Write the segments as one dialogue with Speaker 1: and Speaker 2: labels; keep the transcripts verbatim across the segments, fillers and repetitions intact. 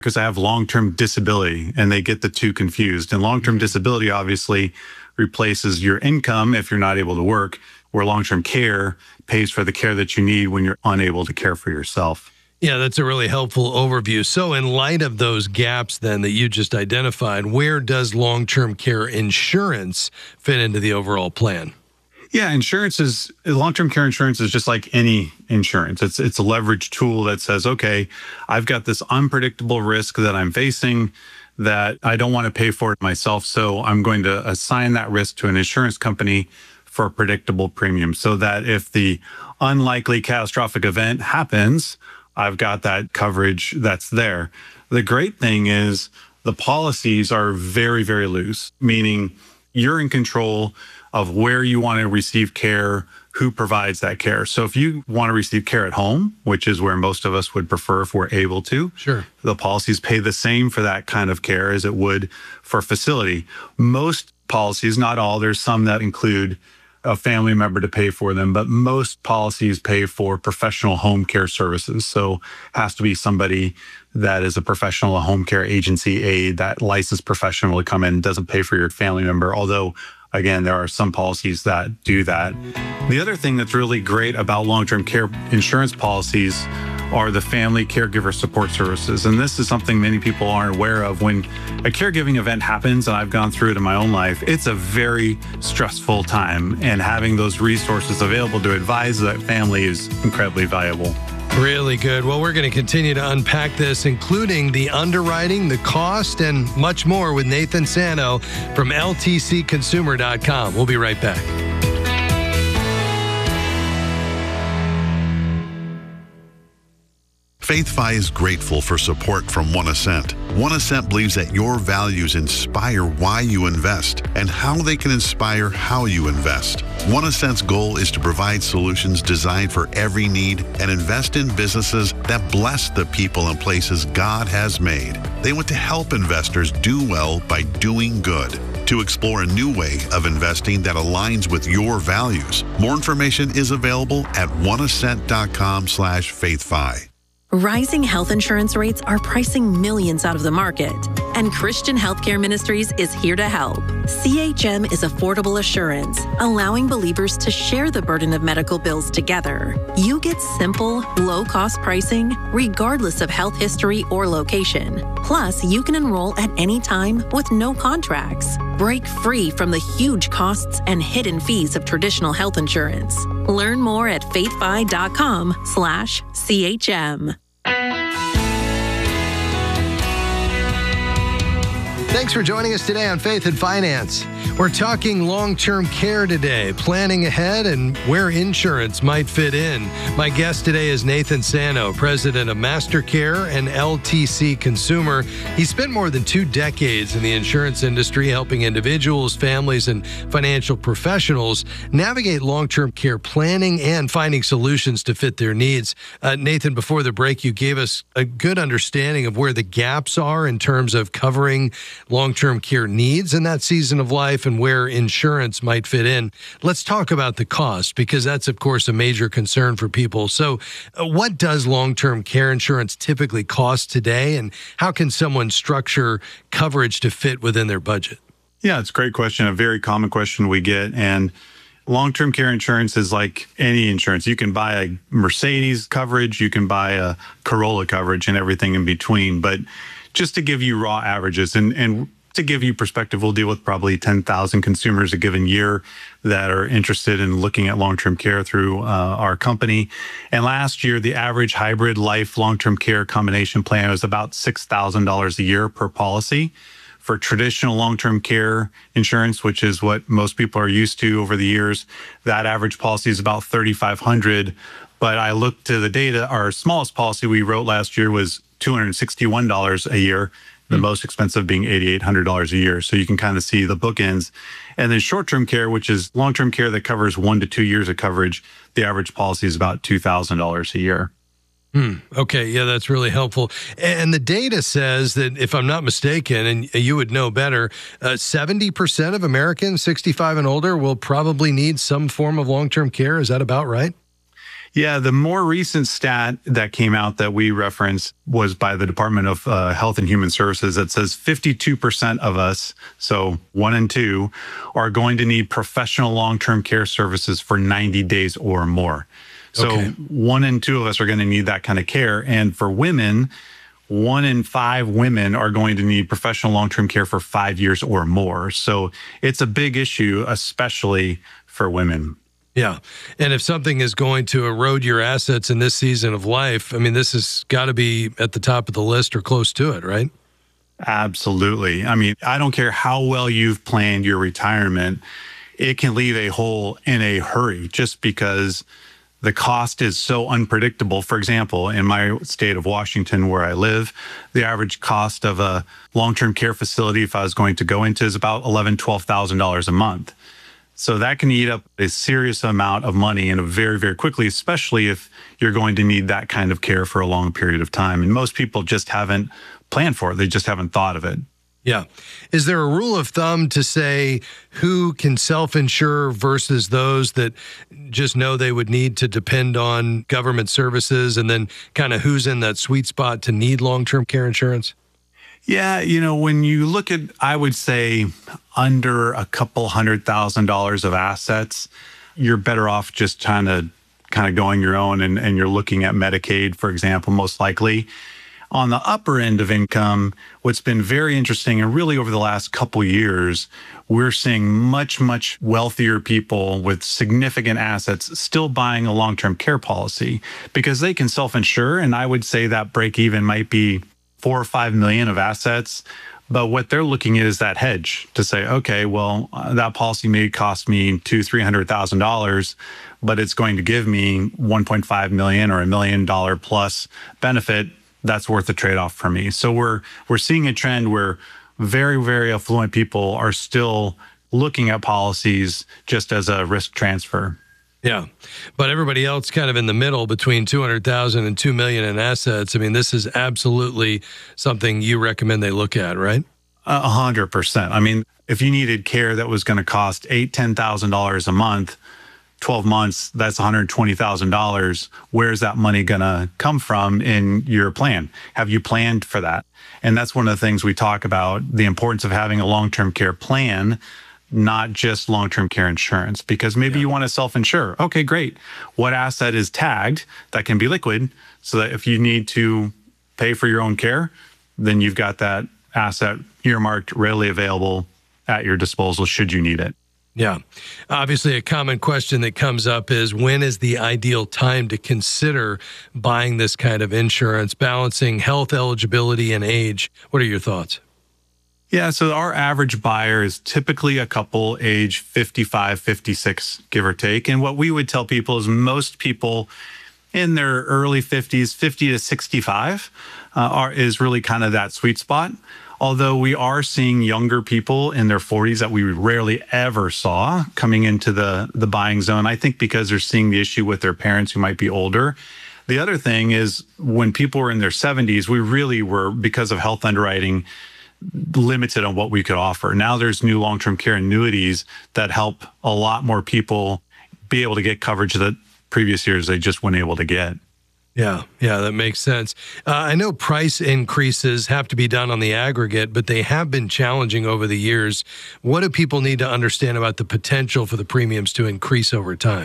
Speaker 1: because I have long-term disability, and they get the two confused. And long-term disability obviously replaces your income if you're not able to work, where long-term care pays for the care that you need when you're unable to care for yourself.
Speaker 2: Yeah, that's a really helpful overview. So in light of those gaps then that you just identified, where does long-term care insurance fit into the overall plan?
Speaker 1: Yeah, insurance is, long-term care insurance is just like any insurance. It's it's a leverage tool that says, okay, I've got this unpredictable risk that I'm facing that I don't want to pay for it myself, so I'm going to assign that risk to an insurance company for a predictable premium so that if the unlikely catastrophic event happens, I've got that coverage that's there. The great thing is the policies are very, very loose, meaning you're in control of where you want to receive care, who provides that care. So if you want to receive care at home, which is where most of us would prefer if we're able to,
Speaker 2: sure,
Speaker 1: the policies pay the same for that kind of care as it would for a facility. Most policies, not all, there's some that include a family member to pay for them, but most policies pay for professional home care services. So it has to be somebody that is a professional, a home care agency aide, that licensed professional to come in, doesn't pay for your family member. Although, again, there are some policies that do that. The other thing that's really great about long-term care insurance policies are the family caregiver support services. And this is something many people aren't aware of. When a caregiving event happens, and I've gone through it in my own life, it's a very stressful time. And having those resources available to advise that family is incredibly valuable.
Speaker 2: Really good. Well, we're going to continue to unpack this, including the underwriting, the cost, and much more with Nathan Sano from L T C consumer dot com. We'll be right back.
Speaker 3: FaithFi is grateful for support from OneAscent. OneAscent believes that your values inspire why you invest and how they can inspire how you invest. OneAscent's goal is to provide solutions designed for every need and invest in businesses that bless the people and places God has made. They want to help investors do well by doing good. To explore a new way of investing that aligns with your values, more information is available at oneascent dot com slash faithfi.
Speaker 4: Rising health insurance rates are pricing millions out of the market, and Christian Healthcare Ministries is here to help. C H M is affordable assurance, allowing believers to share the burden of medical bills together. You get simple, low-cost pricing, regardless of health history or location. Plus, you can enroll at any time with no contracts. Break free from the huge costs and hidden fees of traditional health insurance. Learn more at faithfi dot com slash C H M.
Speaker 2: Thanks for joining us today on Faith and Finance. We're talking long-term care today, planning ahead and where insurance might fit in. My guest today is Nathan Sano, president of MasterCare and L T C Consumer. He spent more than two decades in the insurance industry helping individuals, families, and financial professionals navigate long-term care planning and finding solutions to fit their needs. Uh, Nathan, before the break, you gave us a good understanding of where the gaps are in terms of covering long-term care needs in that season of life and where insurance might fit in. Let's talk about the cost, because that's, of course, a major concern for people. So uh, what does long-term care insurance typically cost today, and how can someone structure coverage to fit within their budget?
Speaker 1: Yeah, it's a great question, a very common question we get. And long-term care insurance is like any insurance. You can buy a Mercedes coverage, you can buy a Corolla coverage, and everything in between. But just to give you raw averages, and, and to give you perspective, we'll deal with probably ten thousand consumers a given year that are interested in looking at long-term care through uh, our company. And last year, the average hybrid life long-term care combination plan was about six thousand dollars a year per policy. For traditional long-term care insurance, which is what most people are used to over the years, that average policy is about thirty-five hundred dollars. But I looked to the data, our smallest policy we wrote last year was two hundred sixty-one dollars a year, the mm-hmm. most expensive being eight thousand eight hundred dollars a year. So you can kind of see the bookends. And then short-term care, which is long-term care that covers one to two years of coverage, the average policy is about two thousand dollars a year.
Speaker 2: Hmm. Okay. Yeah, that's really helpful. And the data says that, if I'm not mistaken, and you would know better, uh, seventy percent of Americans sixty-five and older will probably need some form of long-term care. Is that about right?
Speaker 1: Yeah, the more recent stat that came out that we referenced was by the Department of uh, Health and Human Services that says fifty-two percent of us, so one in two, are going to need professional long-term care services for ninety days or more. So okay. one in two of us are going to need that kind of care. And for women, one in five women are going to need professional long-term care for five years or more. So it's a big issue, especially for women.
Speaker 2: Yeah. And if something is going to erode your assets in this season of life, I mean, this has got to be at the top of the list or close to it, right?
Speaker 1: Absolutely. I mean, I don't care how well you've planned your retirement, it can leave a hole in a hurry just because the cost is so unpredictable. For example, in my state of Washington, where I live, the average cost of a long-term care facility, if I was going to go into, is about eleven thousand dollars, twelve thousand dollars a month. So that can eat up a serious amount of money in a very, very quickly, especially if you're going to need that kind of care for a long period of time. And most people just haven't planned for it. They just haven't thought of it.
Speaker 2: Yeah. Is there a rule of thumb to say who can self-insure versus those that just know they would need to depend on government services, and then kind of who's in that sweet spot to need long-term care insurance?
Speaker 1: Yeah, you know, when you look at, I would say, under a couple hundred thousand dollars of assets, you're better off just trying to kind of going your own, and, and you're looking at Medicaid, for example, most likely. On the upper end of income, what's been very interesting, and really over the last couple years, we're seeing much, much wealthier people with significant assets still buying a long-term care policy because they can self-insure. And I would say that break even might be four or five million of assets. But what they're looking at is that hedge to say, okay, well, uh, that policy may cost me two, three hundred thousand dollars, but it's going to give me one point five million or a million dollar plus benefit. That's worth the trade-off for me. So we're we're seeing a trend where very, very affluent people are still looking at policies just as a risk transfer.
Speaker 2: Yeah. But everybody else kind of in the middle between two hundred thousand and two million in assets. I mean, this is absolutely something you recommend they look at, right?
Speaker 1: A hundred percent. I mean, if you needed care that was going to cost eight, ten thousand dollars a month, twelve months, that's one hundred twenty thousand dollars. Where's that money going to come from in your plan? Have you planned for that? And that's one of the things we talk about, the importance of having a long-term care plan, not just long-term care insurance, because maybe yeah. you want to self-insure. Okay, great. What asset is tagged that can be liquid so that if you need to pay for your own care, then you've got that asset earmarked, readily available at your disposal should you need it.
Speaker 2: Yeah. Obviously, a common question that comes up is, when is the ideal time to consider buying this kind of insurance, balancing health eligibility and age? What are your thoughts?
Speaker 1: Yeah, so our average buyer is typically a couple age fifty-five, fifty-six, give or take. And what we would tell people is most people in their early fifties, fifty to sixty-five, uh, are is really kind of that sweet spot. Although we are seeing younger people in their forties that we rarely ever saw coming into the, the buying zone, I think because they're seeing the issue with their parents who might be older. The other thing is when people were in their seventies, we really were, because of health underwriting, limited on what we could offer. Now there's new long-term care annuities that help a lot more people be able to get coverage that previous years they just weren't able to get.
Speaker 2: Yeah, yeah, that makes sense. Uh, I know price increases have to be done on the aggregate, but they have been challenging over the years. What do people need to understand about the potential for the premiums to increase over time?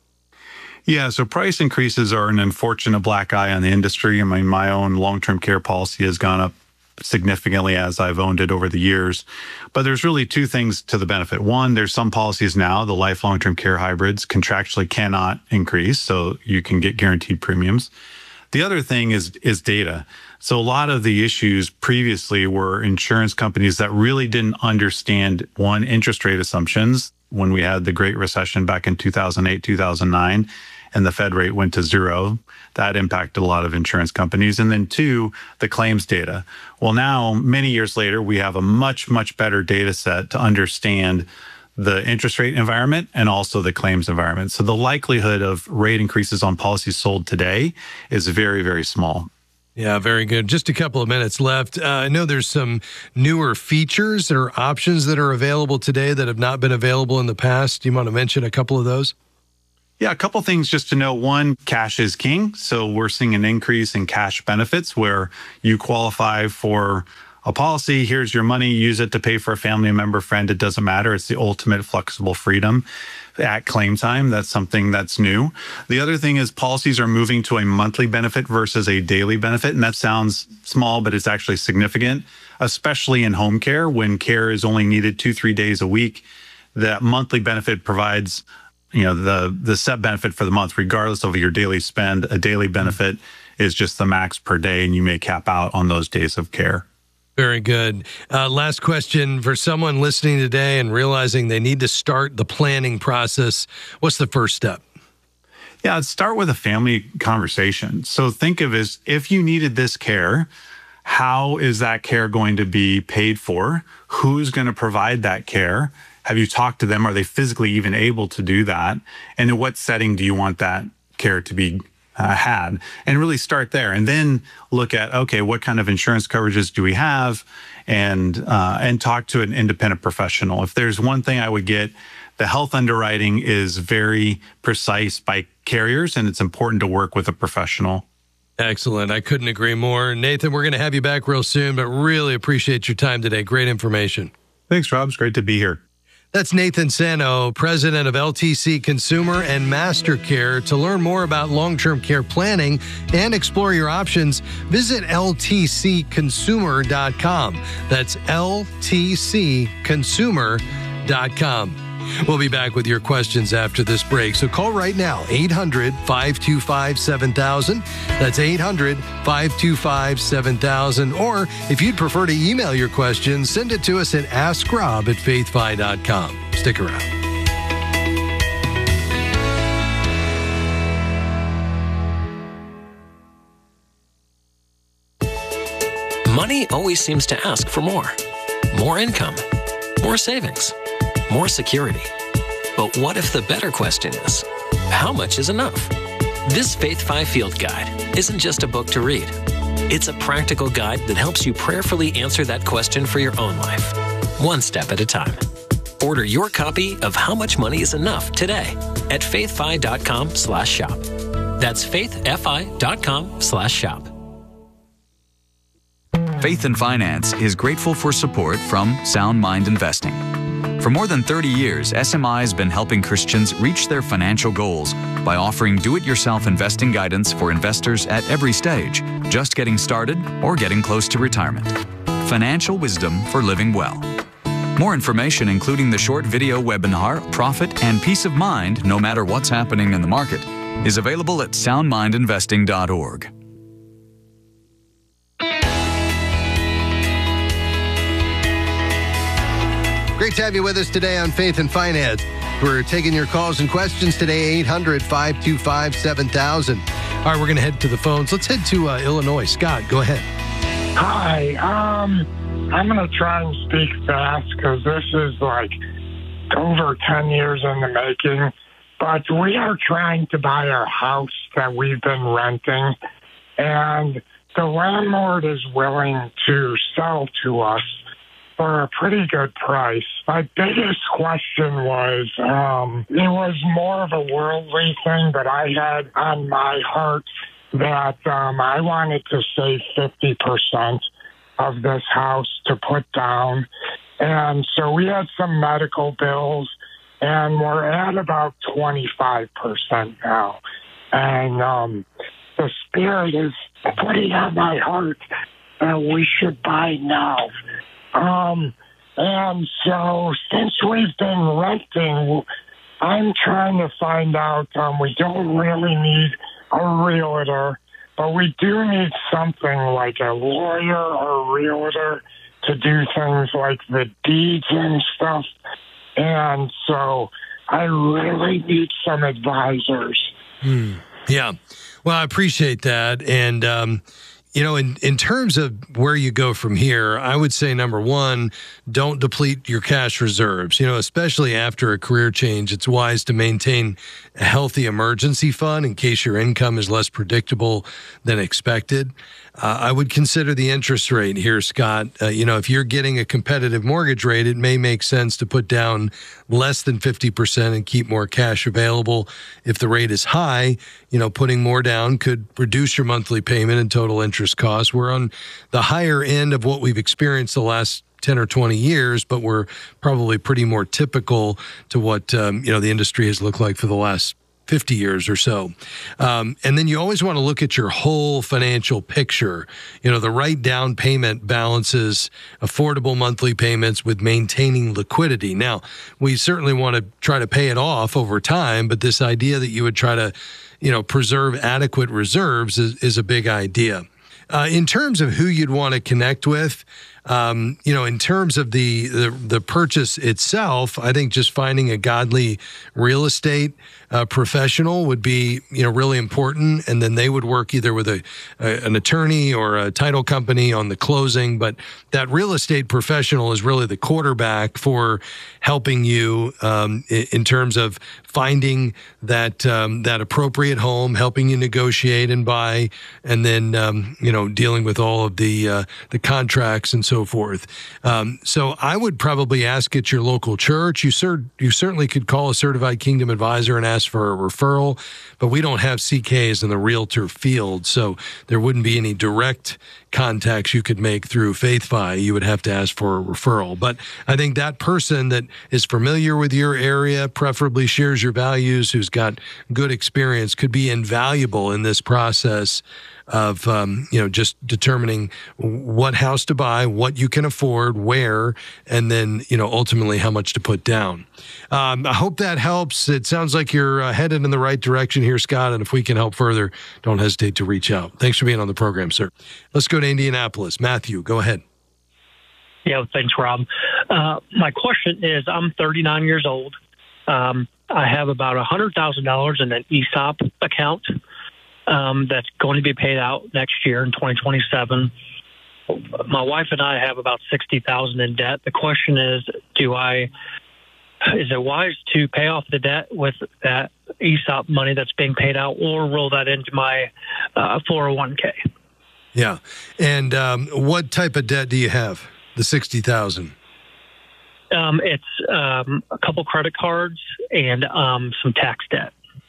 Speaker 1: Yeah, so price increases are an unfortunate black eye on the industry. I mean, my own long-term care policy has gone up significantly as I've owned it over the years. But there's really two things to the benefit. One, there's some policies now, the life long-term care hybrids, contractually cannot increase, so you can get guaranteed premiums. The other thing is is data. So a lot of the issues previously were insurance companies that really didn't understand, one, interest rate assumptions when we had the Great Recession back in two thousand eight, two thousand nine, and the Fed rate went to zero. That impacted a lot of insurance companies. And then two, the claims data. Well, now, many years later, we have a much, much better data set to understand the interest rate environment and also the claims environment. So the likelihood of rate increases on policies sold today is very, very small.
Speaker 2: Yeah, very good. Just a couple of minutes left. Uh, I know there's some newer features or options that are available today that have not been available in the past. Do you want to mention a couple of those?
Speaker 1: Yeah, a couple things just to know. One, cash is king. So we're seeing an increase in cash benefits where you qualify for a policy. Here's your money. Use it to pay for a family member, friend. It doesn't matter. It's the ultimate flexible freedom at claim time. That's something that's new. The other thing is policies are moving to a monthly benefit versus a daily benefit. And that sounds small, but it's actually significant, especially in home care when care is only needed two, three days a week. That monthly benefit provides you know, the, the set benefit for the month, regardless of your daily spend. A daily benefit is just the max per day, and you may cap out on those days of care.
Speaker 2: Very good. Uh, last question for someone listening today and realizing they need to start the planning process. What's the first step?
Speaker 1: Yeah, start with a family conversation. So think of it as if you needed this care, how is that care going to be paid for? Who's going to provide that care? Have you talked to them? Are they physically even able to do that? And in what setting do you want that care to be uh, had? And really start there. And then look at, okay, what kind of insurance coverages do we have? And, uh, and talk to an independent professional. If there's one thing I would get, the health underwriting is very precise by carriers, and it's important to work with a professional.
Speaker 2: Excellent. I couldn't agree more. Nathan, we're going to have you back real soon, but really appreciate your time today. Great information.
Speaker 1: Thanks, Rob. It's great to be here.
Speaker 2: That's Nathan Sano, president of L T C Consumer and MasterCare. To learn more about long-term care planning and explore your options, visit L T C consumer dot com. That's L T C consumer dot com. We'll be back with your questions after this break. So call right now, eight hundred, five two five, seven thousand. That's eight hundred, five two five, seven thousand. Or if you'd prefer to email your questions, send it to us at ask rob at faith fi dot com. Stick around.
Speaker 5: Money always seems to ask for more. More income, more savings, more security. But what if the better question is, how much is enough? This Faith Five Field Guide isn't just a book to read. It's a practical guide that helps you prayerfully answer that question for your own life, one step at a time. Order your copy of How Much Money is Enough today at faithfi dot com slash shop. That's faithfi dot com slash shop.
Speaker 6: Faith and Finance is grateful for support from Sound Mind Investing. For more than thirty years, S M I has been helping Christians reach their financial goals by offering do-it-yourself investing guidance for investors at every stage, just getting started or getting close to retirement. Financial wisdom for living well. More information, including the short video webinar, Profit and Peace of Mind, no matter what's happening in the market, is available at sound mind investing dot org.
Speaker 2: Great to have you with us today on Faith and Finance. We're taking your calls and questions today, eight hundred, five two five, seven thousand. All right, we're going to head to the phones. Let's head to uh, Illinois. Scott, go ahead.
Speaker 7: Hi. Um, I'm going to try and speak fast because this is like over ten years in the making. But we are trying to buy a house that we've been renting, and the landlord is willing to sell to us for a pretty good price. My biggest question was, um, it was more of a worldly thing, but I had on my heart that um, I wanted to save fifty percent of this house to put down. And so we had some medical bills, and we're at about twenty-five percent now. And um, the Spirit is putting on my heart that we should buy now. Um, and so since we've been renting, I'm trying to find out, um, we don't really need a realtor, but we do need something like a lawyer or a realtor to do things like the deeds and stuff. And so I really need some advisors.
Speaker 2: Hmm. Yeah. Well, I appreciate that. And, um, You know, in, in terms of where you go from here, I would say, number one, don't deplete your cash reserves. You know, especially after a career change, it's wise to maintain a healthy emergency fund in case your income is less predictable than expected. Uh, I would consider the interest rate here, Scott. Uh, you know, if you're getting a competitive mortgage rate, it may make sense to put down less than fifty percent and keep more cash available. If the rate is high, you know, putting more down could reduce your monthly payment and total interest costs. We're on the higher end of what we've experienced the last ten or twenty years, but we're probably pretty more typical to what, um, you know, the industry has looked like for the last fifty years or so. Um, and then you always want to look at your whole financial picture. You know, the right down payment balances affordable monthly payments with maintaining liquidity. Now, we certainly want to try to pay it off over time, but this idea that you would try to, you know, preserve adequate reserves is, is a big idea. Uh, in terms of who you'd want to connect with, Um, you know, in terms of the, the the purchase itself, I think just finding a godly real estate uh, professional would be, you know, really important. And then they would work either with a, a an attorney or a title company on the closing. But that real estate professional is really the quarterback for helping you um, in, in terms of finding that um, that appropriate home, helping you negotiate and buy, and then um, you know, dealing with all of the uh, the contracts and so forth. Um, so I would probably ask at your local church. You cer- you certainly could call a certified Kingdom advisor and ask for a referral, but we don't have C Ks in the realtor field, so there wouldn't be any direct contacts you could make through FaithFi. You would have to ask for a referral. But I think that person that is familiar with your area, preferably shares your values, who's got good experience, could be invaluable in this process of, um, you know, just determining what house to buy, what you can afford, where, and then, you know, ultimately how much to put down. Um, I hope that helps. It sounds like you're uh, headed in the right direction here, Scott. And if we can help further, don't hesitate to reach out. Thanks for being on the program, sir. Let's go to Indianapolis. Matthew, go ahead.
Speaker 8: Yeah, thanks, Rob. Uh, my question is, I'm thirty-nine years old. Um, I have about one hundred thousand dollars in an E S O P account um, that's going to be paid out next year in twenty twenty-seven. My wife and I have about sixty thousand dollars in debt. The question is, do I, is it wise to pay off the debt with that E S O P money that's being paid out, or roll that into my uh, four oh one k?
Speaker 2: Yeah. And um, what type of debt do you have? The sixty thousand dollars?
Speaker 8: Um, it's um, a couple credit cards and um, some tax debt.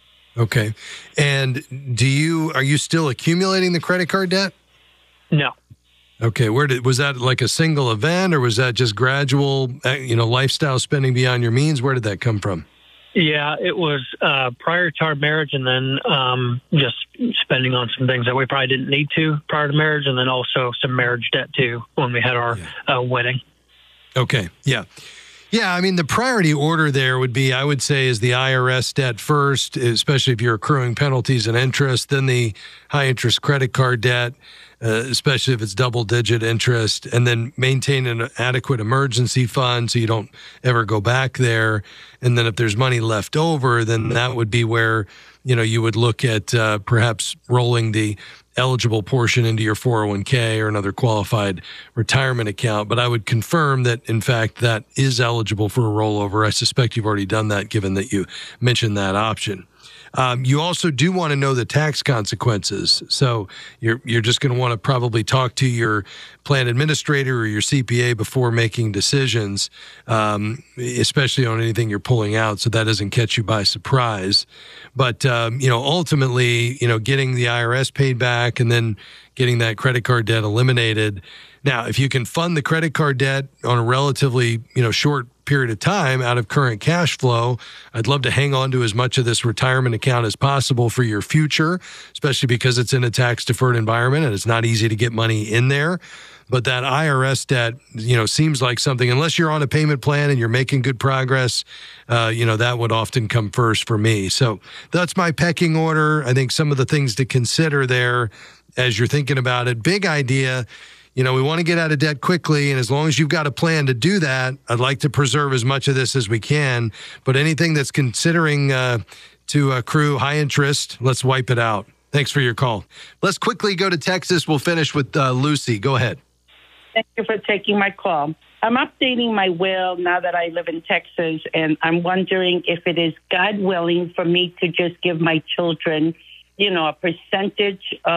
Speaker 2: Okay. And do you, are you still accumulating the credit card debt?
Speaker 8: No.
Speaker 2: Okay. Where did, was that like a single event, or was that just gradual, you know, lifestyle spending beyond your means? Where did that come from?
Speaker 8: Yeah, it was uh, prior to our marriage, and then um, just spending on some things that we probably didn't need to prior to marriage, and then also some marriage debt too when we had our yeah. uh, wedding. Okay. Yeah. Yeah. I mean, the priority order there would be, I would say, is the I R S debt first, especially if you're accruing penalties and interest, then the high interest credit card debt, uh, especially if it's double digit interest, and then maintain an adequate emergency fund so you don't ever go back there. And then if there's money left over, then that would be where, you know, you would look at uh, perhaps rolling the eligible portion into your four oh one k or another qualified retirement account. But I would confirm that, in fact, that is eligible for a rollover. I suspect you've already done that, given that you mentioned that option. Um, you also do want to know the tax consequences. So you're you're just going to want to probably talk to your plan administrator or your C P A before making decisions, um, especially on anything you're pulling out, so that doesn't catch you by surprise. But um, you know, ultimately, you know, getting the I R S paid back and then getting that credit card debt eliminated. Now, if you can fund the credit card debt on a relatively, you know, short period of time out of current cash flow, I'd love to hang on to as much of this retirement account as possible for your future, especially because it's in a tax-deferred environment and it's not easy to get money in there. But that I R S debt, you know, seems like something, unless you're on a payment plan and you're making good progress, uh, you know, that would often come first for me. So that's my pecking order. I think some of the things to consider there as you're thinking about it. Big idea. You know, we want to get out of debt quickly, and as long as you've got a plan to do that, I'd like to preserve as much of this as we can. But anything that's considering uh, to accrue high interest, let's wipe it out. Thanks for your call. Let's quickly go to Texas. We'll finish with uh, Lucy. Go ahead.
Speaker 9: Thank you for taking my call. I'm updating my will now that I live in Texas, and I'm wondering if it is God willing for me to just give my children, you know, a percentage of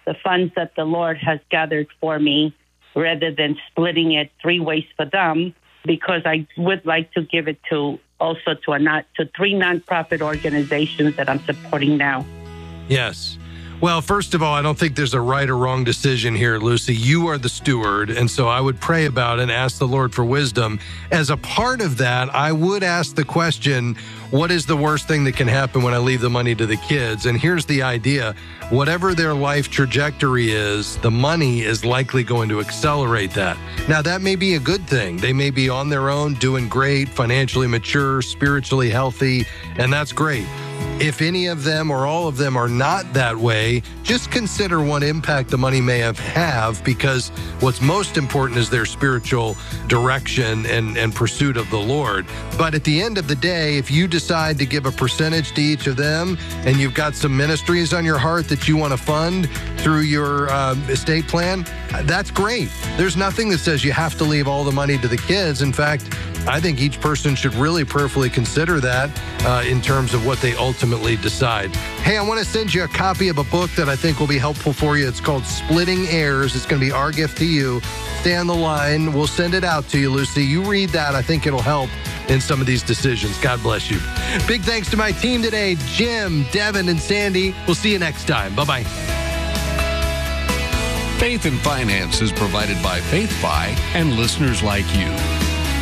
Speaker 9: the funds that the Lord has gathered for me rather than splitting it three ways for them, because I would like to give it to also to a not to three nonprofit organizations that I'm supporting now.
Speaker 2: Yes. Well, first of all, I don't think there's a right or wrong decision here, Lucy. You are the steward, and so I would pray about it and ask the Lord for wisdom. As a part of that, I would ask the question, what is the worst thing that can happen when I leave the money to the kids? And here's the idea. Whatever their life trajectory is, the money is likely going to accelerate that. Now, that may be a good thing. They may be on their own, doing great, financially mature, spiritually healthy, and that's great. If any of them or all of them are not that way, just consider what impact the money may have, have because what's most important is their spiritual direction and, and pursuit of the Lord. But at the end of the day, if you decide to give a percentage to each of them and you've got some ministries on your heart that you want to fund through your um, estate plan, that's great. There's nothing that says you have to leave all the money to the kids. In fact, I think each person should really prayerfully consider that uh, in terms of what they ultimately decide. Hey, I want to send you a copy of a book that I think will be helpful for you. It's called Splitting Heirs. It's going to be our gift to you. Stay on the line. We'll send it out to you, Lucy. You read that. I think it'll help in some of these decisions. God bless you. Big thanks to my team today, Jim, Devin, and Sandy. We'll see you next time. Bye-bye.
Speaker 10: Faith and Finance is provided by Faith Fi and listeners like you.